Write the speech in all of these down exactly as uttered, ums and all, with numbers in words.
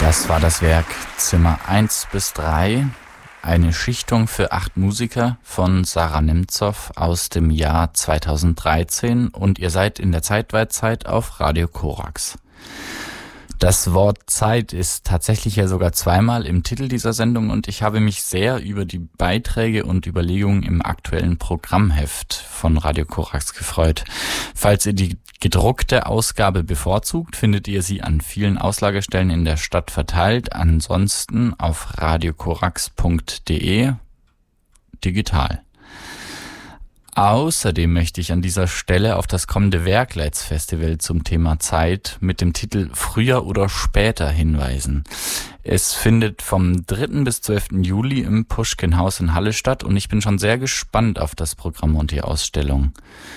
Das war das Werk Zimmer eins bis drei, eine Schichtung für acht Musiker von Sarah Nimzow aus dem Jahr zweitausenddreizehn, und ihr seid in der Zeitweitzeit auf Radio Korax. Das Wort Zeit ist tatsächlich ja sogar zweimal im Titel dieser Sendung, und ich habe mich sehr über die Beiträge und Überlegungen im aktuellen Programmheft von Radio Korax gefreut. Falls ihr die gedruckte Ausgabe bevorzugt, findet ihr sie an vielen Auslagestellen in der Stadt verteilt, ansonsten auf radiokorax punkt de digital. Außerdem möchte ich an dieser Stelle auf das kommende Werkleitz-Festival zum Thema Zeit mit dem Titel Früher oder später hinweisen. Es findet vom dritten bis zwölften Juli im Puschkin-Haus in Halle statt, und ich bin schon sehr gespannt auf das Programm und die Ausstellung.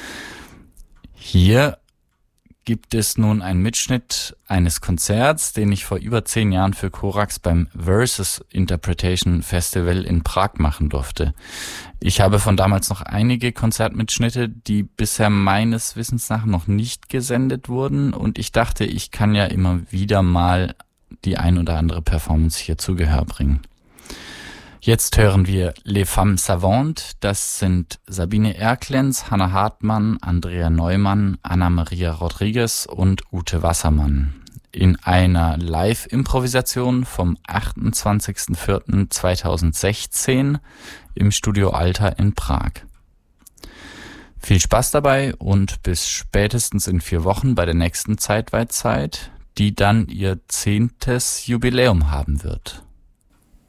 Hier gibt es nun einen Mitschnitt eines Konzerts, den ich vor über zehn Jahren für Korax beim Versus Interpretation Festival in Prag machen durfte. Ich habe von damals noch einige Konzertmitschnitte, die bisher meines Wissens nach noch nicht gesendet wurden, und ich dachte, ich kann ja immer wieder mal die ein oder andere Performance hier zu Gehör bringen. Jetzt hören wir Les Femmes Savantes. Das sind Sabine Erklenz, Hannah Hartmann, Andrea Neumann, Anna-Maria Rodriguez und Ute Wassermann in einer Live-Improvisation vom achtundzwanzigsten vierten zweitausendsechzehn im Studio Alter in Prag. Viel Spaß dabei und bis spätestens in vier Wochen bei der nächsten Zeitweitzeit, die dann ihr zehntes Jubiläum haben wird.